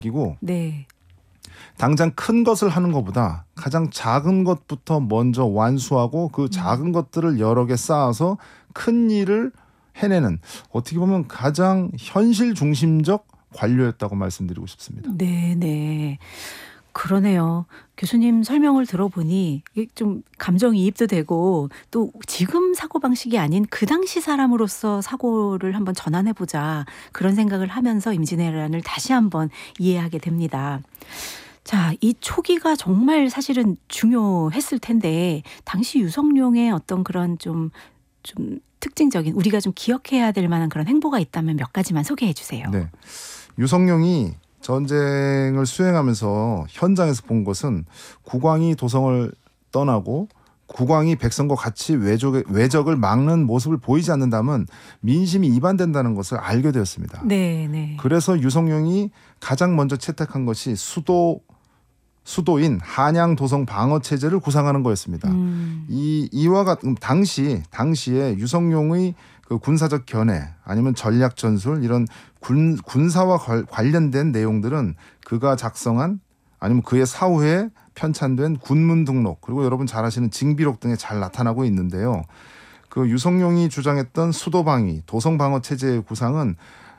이고 네. 당장 큰 것을 하는 것보다 가장 작은 것부터 먼저 완수하고 그 작은 것들을 여러 개 쌓아서 큰 일을 해내는 어떻게 보면 가장 현실 중심적 관료였다고 말씀드리고 싶습니다. 네네. 그러네요. 교수님 설명을 들어보니 이게 좀 감정이입도 되고 또 지금 사고방식이 아닌 그 당시 사람으로서 사고를 한번 전환해보자 그런 생각을 하면서 임진왜란을 다시 한번 이해하게 됩니다. 자, 이 초기가 정말 사실은 중요했을 텐데 당시 유성룡의 어떤 그런 좀 특징적인 우리가 좀 기억해야 될 만한 그런 행보가 있다면 몇 가지만 소개해 주세요. 네. 유성룡이 전쟁을 수행하면서 현장에서 본 것은 국왕이 도성을 떠나고 국왕이 백성과 같이 외적을 막는 모습을 보이지 않는다면 민심이 이반된다는 것을 알게 되었습니다. 네. 그래서 유성룡이 가장 먼저 채택한 것이 수도인 한양 도성 방어 체제를 구상하는 거였습니다. 이와 같은 당시에 유성룡의 그 군사적 견해 아니면 전략 전술 이런 군사와 관련된 내용들은 그가 작성한 아니면 그의 사후에 편찬된 군문 등록 그리고 여러분 잘 아시는 징비록 등에 잘 나타나고 있는데요. 그 유성룡이 주장했던 수도방위, 도성방어 체제의 구상은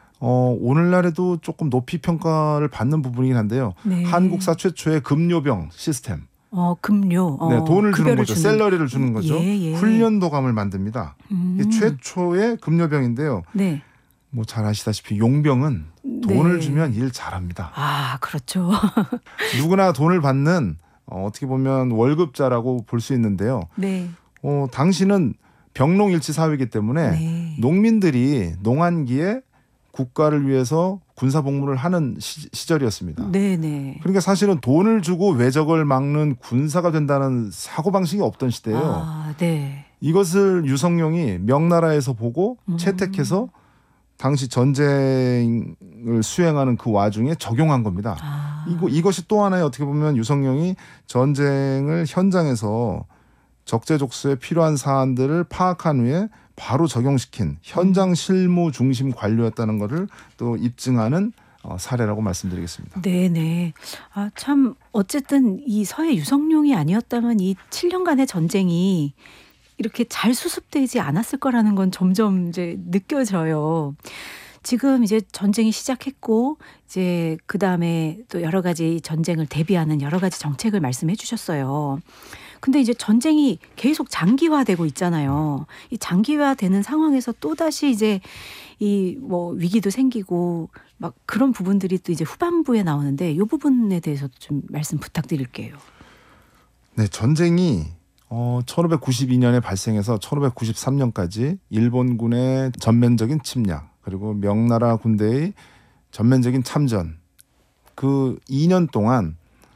오늘날에도 조금 높이 평가를 받는 부분이긴 한데요. 네. 한국사 최초의 급료병 시스템. 급료. 네, 돈을 주는 거죠. 샐러리를 주는 거죠. 예. 훈련도감을 만듭니다. 이게 최초의 급료병인데요. 네. 뭐 잘 아시다시피 용병은 돈을 네. 주면 일 잘합니다. 아, 그렇죠. 누구나 돈을 받는 어떻게 보면 월급자라고 볼 수 있는데요. 네. 당시는 병농일치 사회이기 때문에 네. 농민들이 농한기에 국가를 위해서 군사복무를 하는 시절이었습니다. 네네. 그러니까 사실은 돈을 주고 외적을 막는 군사가 된다는 사고방식이 없던 시대예요. 아, 네. 이것을 유성룡이 명나라에서 보고 채택해서 당시 전쟁을 수행하는 그 와중에 적용한 겁니다. 이것이 또 하나의 어떻게 보면 유성룡이 전쟁을 현장에서 적재적소에 필요한 사안들을 파악한 후에 바로 적용시킨 현장 실무 중심 관료였다는 것을 또 입증하는 사례라고 말씀드리겠습니다. 네네. 아, 참 어쨌든 이 서해 유성룡이 아니었다면 이 7년간의 전쟁이 이렇게 잘 수습되지 않았을 거라는 건 점점 이제 느껴져요. 지금 이제 전쟁이 시작했고 이제 그다음에 또 여러 가지 전쟁을 대비하는 여러 가지 정책을 말씀해 주셨어요. 근데 이제 전쟁이 계속 장기화되고 있잖아요. 이 장기화되는 상황에서 또다시 이제 이 뭐 위기도 생기고 막 그런 부분들이 또 이제 후반부에 나오는데 이 부분에 대해서 좀 말씀 부탁드릴게요. 네, 전쟁이 1592년에 발생해서 1593년까지 일본군의 전면적인 침략 그리고 명나라 군대의 전면적인 참전 그 2년 동안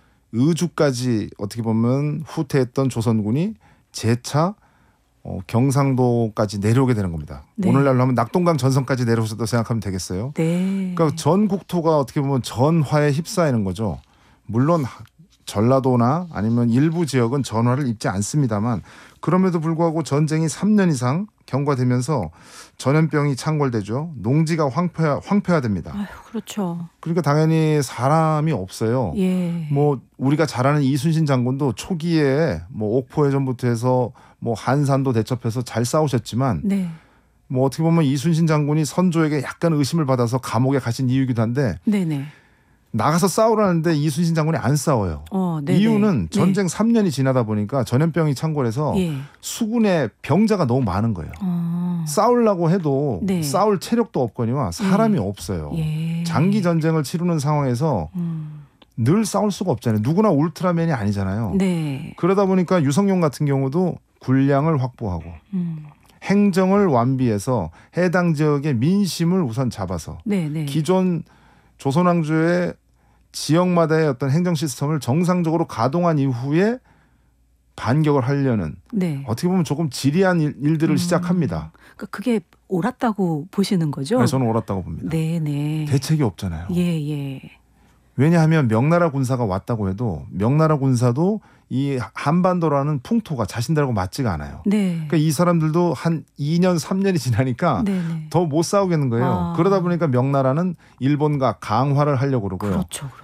의주까지 어떻게 보면 후퇴했던 조선군이 재차 경상도까지 내려오게 되는 겁니다. 네. 오늘날로 하면 낙동강 전선까지 내려오셨다고 생각하면 되겠어요. 네. 그러니까 전 국토가 어떻게 보면 전화에 휩싸이는 거죠. 물론 전라도나 아니면 일부 지역은 전화를 입지 않습니다만 그럼에도 불구하고 전쟁이 3년 이상 경과되면서 전염병이 창궐되죠. 농지가 황폐화됩니다. 아유, 그렇죠. 그러니까 당연히 사람이 없어요. 예. 뭐 우리가 잘 아는 이순신 장군도 초기에 뭐 옥포해전부터 해서 뭐 한산도 대첩해서 잘 싸우셨지만 네. 뭐 어떻게 보면 이순신 장군이 선조에게 약간 의심을 받아서 감옥에 가신 이유이기도 한데 네네. 나가서 싸우라는데 이순신 장군이 안 싸워요. 네네. 이유는 전쟁 3년이 지나다 보니까 전염병이 창궐해서 예. 수군의 병자가 너무 많은 거예요. 싸우려고 해도 네. 싸울 체력도 없거니와 사람이 없어요. 예. 장기 전쟁을 치르는 상황에서 늘 싸울 수가 없잖아요. 누구나 울트라맨이 아니잖아요. 네. 그러다 보니까 유성룡 같은 경우도 군량을 확보하고 행정을 완비해서 해당 지역의 민심을 우선 잡아서 네네. 기존 조선왕조의 지역마다의 어떤 행정 시스템을 정상적으로 가동한 이후에 반격을 하려는 네. 어떻게 보면 조금 지리한 일들을 시작합니다. 그러니까 그게 옳았다고 보시는 거죠? 네, 저는 옳았다고 봅니다. 네네. 대책이 없잖아요. 예. 왜냐하면 명나라 군사가 왔다고 해도 명나라 군사도 이 한반도라는 풍토가 자신들하고 맞지가 않아요. 네. 그러니까 이 사람들도 한 2년 3년이 지나니까 네네. 더 못 싸우겠는 거예요. 그러다 보니까 명나라는 일본과 강화를 하려고 그러고요. 그렇죠.